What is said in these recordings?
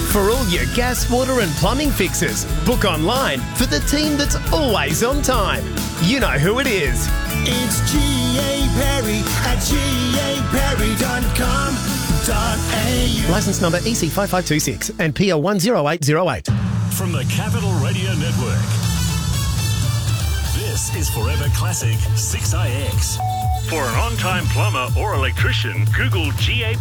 For all your gas, water and plumbing fixes, book online for the team that's always on time. You know who it is. It's G.A. Perry at gaperry.com.au. Licence number EC5526 and PL 10808. From the Capital Radio Network, this is Forever Classic 6IX. For an on-time plumber or electrician, Google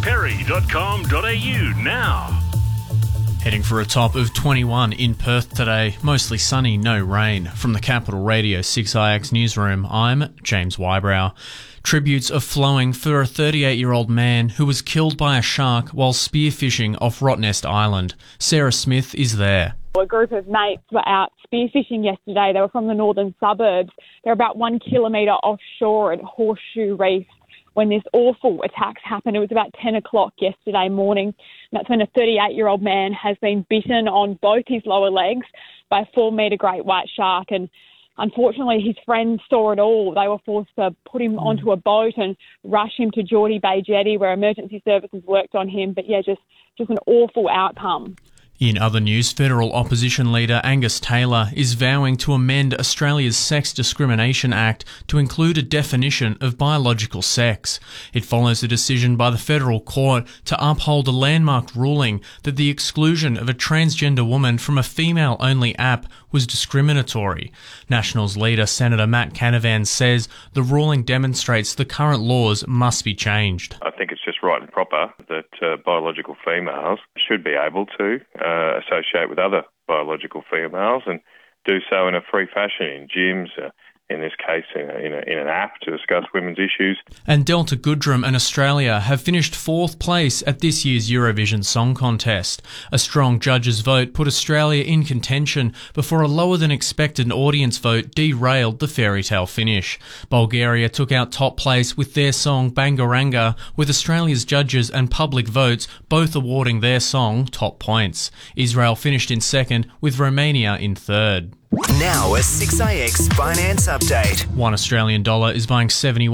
gaperry.com.au now. Heading for a top of 21 in Perth today. Mostly sunny, no rain. From the Capital Radio 6IX newsroom, I'm James Wybrow. Tributes are flowing for a 38-year-old man who was killed by a shark while spearfishing off Rottnest Island. Sarah Smith is there. A group of mates were out spearfishing yesterday. They were from the northern suburbs. They're about 1 kilometre offshore at Horseshoe Reef when this awful attacks happened. It was about 10 o'clock yesterday morning. And that's when a 38-year-old man has been bitten on both his lower legs by a 4-metre great white shark. And unfortunately, his friends saw it all. They were forced to put him onto a boat and rush him to Geordie Bay Jetty where emergency services worked on him. But yeah, just an awful outcome. In other news, federal opposition leader Angus Taylor is vowing to amend Australia's Sex Discrimination Act to include a definition of biological sex. It follows a decision by the federal court to uphold a landmark ruling that the exclusion of a transgender woman from a female-only app was discriminatory. Nationals leader Senator Matt Canavan says the ruling demonstrates the current laws must be changed. I think it's just right and proper that biological females should be able to associate with other biological females and do so in a free fashion in gyms, in this case in an app to discuss women's issues. And Delta Goodrem and Australia have finished 4th place at this year's Eurovision Song Contest. A strong judges' vote put Australia in contention before a lower than expected audience vote derailed the fairy tale finish. Bulgaria took out top place with their song Bangaranga, with Australia's judges and public votes both awarding their song top points. Israel finished in 2nd with Romania in 3rd. Now a 6IX finance update. $1 Australian is buying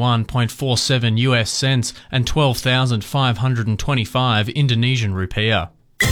71.47 US cents and 12,525 Indonesian rupiah.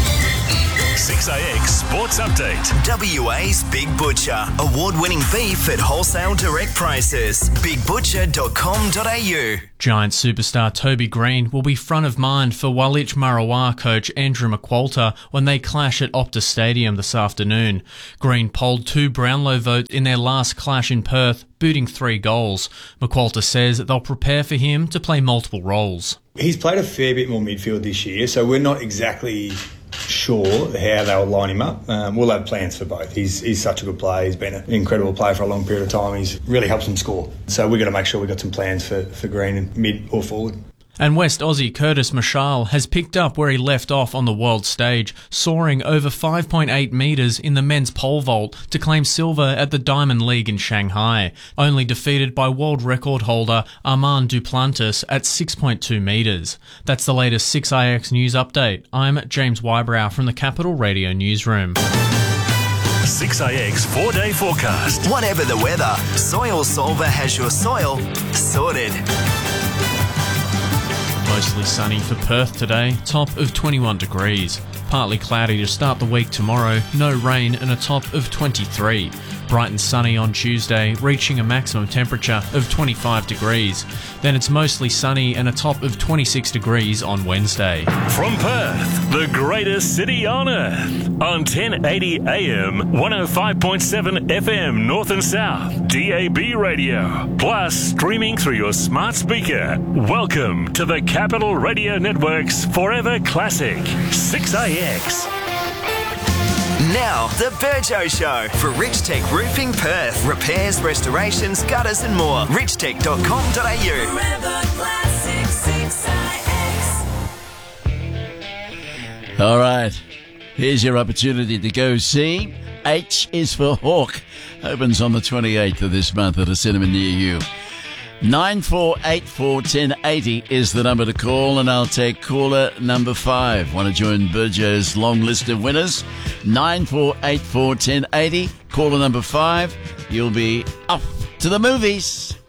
6IX Sports Update. WA's Big Butcher. Award-winning beef at wholesale direct prices. bigbutcher.com.au. Giant superstar Toby Green will be front of mind for Walich Marawa coach Andrew McQualter when they clash at Optus Stadium this afternoon. Green polled 2 Brownlow votes in their last clash in Perth, booting 3 goals. McQualter says they'll prepare for him to play multiple roles. He's played a fair bit more midfield this year, so we're not exactly sure how they'll line him up. We'll have plans for both. He's such a good player. He's been an incredible player for a long period of time. He's really helps him score. So we've got to make sure we've got some plans for Green in mid or forward. And West Aussie Curtis Marshall has picked up where he left off on the world stage, soaring over 5.8 metres in the men's pole vault to claim silver at the Diamond League in Shanghai, only defeated by world record holder Armand Duplantis at 6.2 metres. That's the latest 6IX news update. I'm James Wybrow from the Capital Radio newsroom. 6IX 4-day forecast. Whatever the weather, Soil Solver has your soil sorted. Mostly sunny for Perth today, top of 21 degrees. Partly cloudy to start the week tomorrow, no rain and a top of 23. Bright and sunny on Tuesday, reaching a maximum temperature of 25 degrees. Then it's mostly sunny and a top of 26 degrees on Wednesday. From Perth, the greatest city on earth, on 1080 AM, 105.7 FM North and South, DAB radio, plus streaming through your smart speaker. Welcome to the Capital Radio Network's Forever Classic 6IX. Now, the Burjo Show for Rich Tech Roofing Perth. Repairs, restorations, gutters and more. richtech.com.au. Forever Classic 6IX. All right, here's your opportunity to go see H is for Hawk. Opens on the 28th of this month at a cinema near you. 94841080 is the number to call, and I'll take caller number 5. Want to join Burjo's long list of winners? 94841080, caller number 5. You'll be off to the movies.